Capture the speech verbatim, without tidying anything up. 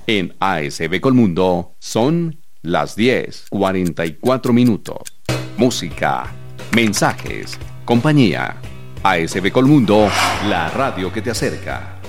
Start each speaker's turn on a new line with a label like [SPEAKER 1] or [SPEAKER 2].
[SPEAKER 1] En A S B Colmundo son las diez cuarenta y cuatro minutos. Música, mensajes, compañía. A S B Colmundo, la radio que te acerca.